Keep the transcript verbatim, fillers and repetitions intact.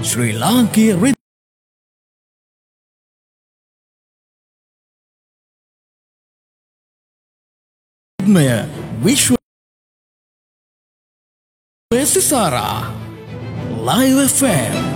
ශ්‍රී ලාංකීය රිද්මය විශ්ව සිසාරා Live F M